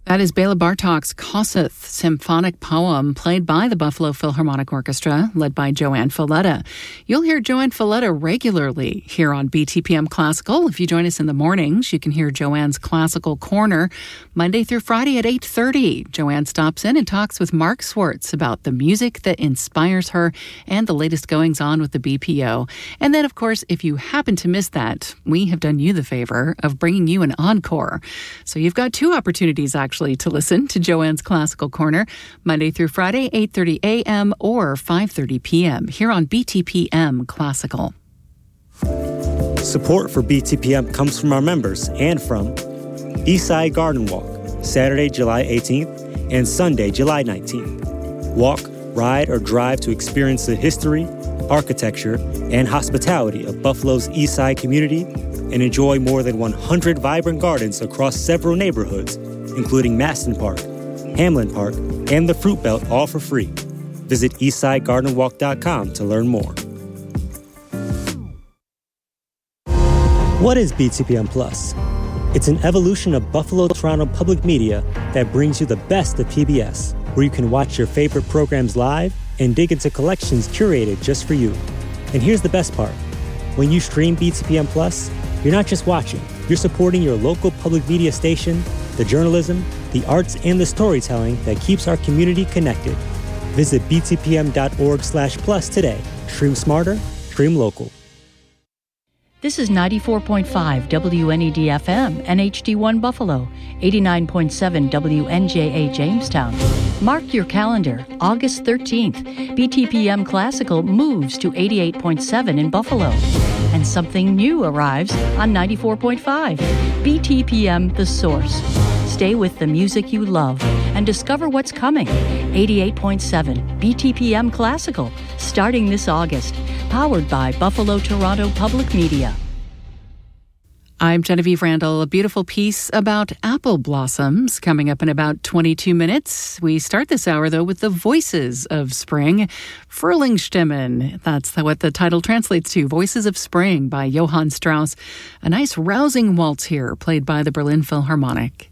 That is Bela Bartok's Kossuth symphonic poem, played by the Buffalo Philharmonic Orchestra, led by Joanne Falletta. You'll hear Joanne Falletta regularly here on BTPM Classical. If you join us in the mornings, you can hear Joanne's Classical Corner Monday through Friday at 8:30. Joanne stops in and talks with Mark Swartz about the music that inspires her and the latest goings-on with the BPO. And then, of course, if you happen to miss that, we have done you the favor of bringing you an encore. So you've got two opportunities, actually, to listen to Joanne's Classical Corner Monday through Friday, 8:30 a.m. or 5:30 p.m. here on BTPM Classical. Support for BTPM comes from our members and from Eastside Garden Walk, Saturday, July 18th and Sunday, July 19th. Walk, ride, or drive to experience the history, architecture, and hospitality of Buffalo's Eastside community and enjoy more than 100 vibrant gardens across several neighborhoods, including Maston Park, Hamlin Park, and the Fruit Belt, all for free. Visit eastsidegardenwalk.com to learn more. What is BTPM Plus? It's an evolution of Buffalo Toronto Public Media that brings you the best of PBS, where you can watch your favorite programs live and dig into collections curated just for you. And here's the best part. When you stream BTPM Plus, you're not just watching, you're supporting your local public media station, the journalism, the arts, and the storytelling that keeps our community connected. Visit btpm.org/plus today. Stream smarter, stream local. This is 94.5 WNED-FM, NHD1 Buffalo, 89.7 WNJA Jamestown. Mark your calendar, August 13th, BTPM Classical moves to 88.7 in Buffalo. And something new arrives on 94.5, BTPM The Source. Stay with the music you love and discover what's coming. 88.7 BTPM Classical, starting this August. Powered by Buffalo Toronto Public Media. I'm Genevieve Randall. A beautiful piece about apple blossoms coming up in about 22 minutes. We start this hour, though, with the Voices of Spring. Frühlingsstimmen, that's what the title translates to. Voices of Spring by Johann Strauss. A nice rousing waltz here, played by the Berlin Philharmonic.